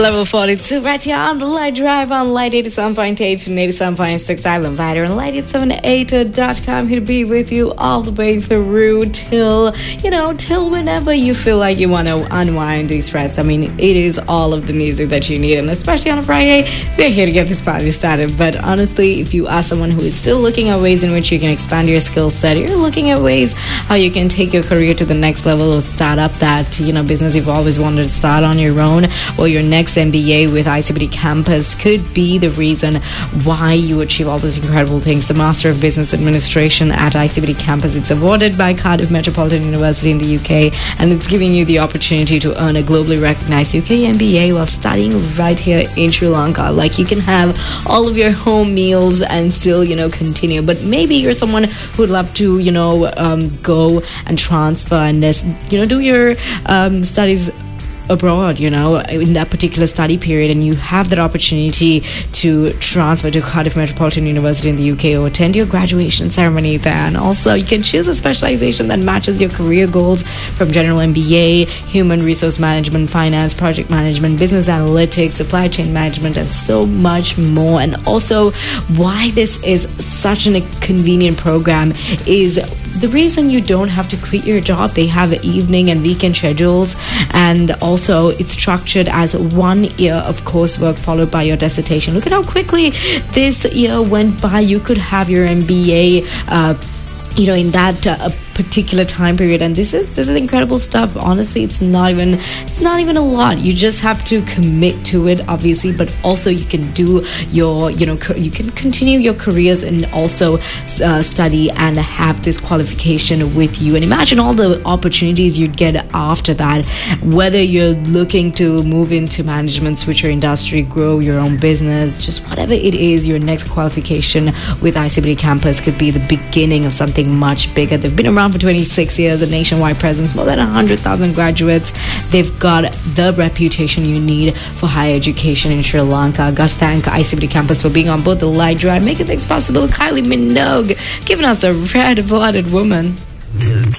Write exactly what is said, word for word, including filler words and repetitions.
Level forty-two, right here on the Light Drive on Light eighty-seven point eight and eighty-seven point six Island Vider and Light eight seven eight dot com, here to be with you all the way through till, you know, till whenever you feel like you want to unwind, de-stress. I mean, it is all of the music that you need, and especially on a Friday, we're here to get this party started. But honestly, if you are someone who is still looking at ways in which you can expand your skill set, you're looking at ways how you can take your career to the next level or start up that, you know, business you've always wanted to start on your own, or your next M B A with I C B T Campus could be the reason why you achieve all those incredible things. The Master of Business Administration at I C B T Campus, it's awarded by Cardiff Metropolitan University in the U K, and it's giving you the opportunity to earn a globally recognized U K M B A while studying right here in Sri Lanka. Like, you can have all of your home meals and still, you know, continue. But maybe you're someone who would love to, you know, um, go and transfer and, you know, do your um, studies abroad, you know, in that particular study period, and you have that opportunity to transfer to Cardiff Metropolitan University in the U K or attend your graduation ceremony there. And also, you can choose a specialization that matches your career goals, from general M B A, human resource management, finance, project management, business analytics, supply chain management, and so much more. And also, why this is such a convenient program is the reason you don't have to quit your job. They have evening and weekend schedules, and also it's structured as one year of coursework followed by your dissertation. Look at how quickly this year went by. You could have your M B A uh, you know, in that uh, particular time period, and this is this is incredible stuff. Honestly, it's not even it's not even a lot. You just have to commit to it, obviously, but also you can do your, you know, you can continue your careers and also uh, study and have this qualification with you. And imagine all the opportunities you'd get after that, whether you're looking to move into management, switch your industry, grow your own business, just whatever it is. Your next qualification with I C B T Campus could be the beginning of something much bigger. They've been around for twenty-six years, a nationwide presence, more than one hundred thousand graduates. They've got the reputation you need for higher education in Sri Lanka. Got to thank I C B T Campus for being on board the Light Drive, making things possible. Kylie Minogue giving us a red-blooded woman.